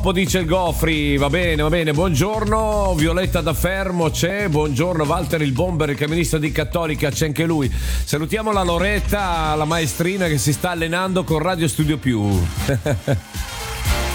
troppo, dice il Gofri. Va bene, buongiorno. Violetta da Fermo c'è, buongiorno. Walter il bomber, il camionista di Cattolica, c'è anche lui. Salutiamo la Loretta, la maestrina che si sta allenando con Radio Studio Più.